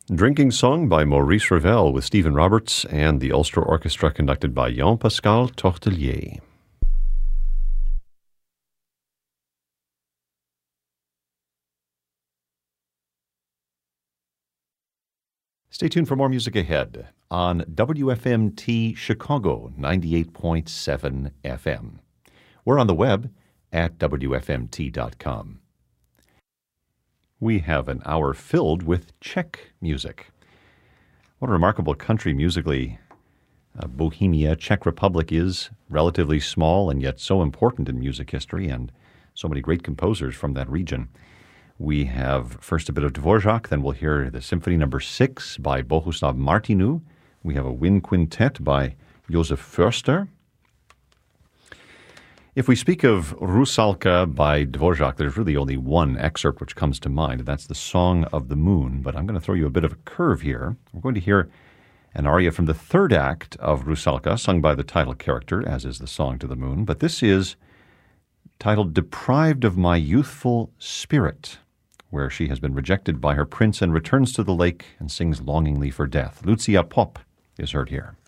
Drinking Song by Maurice Ravel with Stephen Roberts and the Ulster Orchestra conducted by Jean-Pascal Tortelier. Stay tuned for more music ahead on WFMT Chicago 98.7 FM. We're on the web at WFMT.com. We have an hour filled with Czech music. What a remarkable country musically Bohemia, Czech Republic is, relatively small and yet so important in music history, and so many great composers from that region. We have first a bit of Dvorak, then we'll hear the Symphony No. 6 by Bohuslav Martinu. We have a wind quintet by Josef Förster. If we speak of Rusalka by Dvorak, there's really only one excerpt which comes to mind, and that's the Song of the Moon. But I'm going to throw you a bit of a curve here. We're going to hear an aria from the third act of Rusalka, sung by the title character, as is the Song to the Moon. But this is titled Deprived of My Youthful Spirit, where she has been rejected by her prince and returns to the lake and sings longingly for death. Lucia Popp is heard here.